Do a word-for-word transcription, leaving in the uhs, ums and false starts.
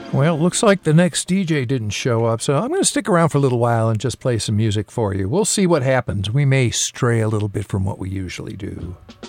Well, it looks like the next D J didn't show up, so I'm going to stick around for a little while and just play some music for you. We'll see what happens. We may stray a little bit from what we usually do.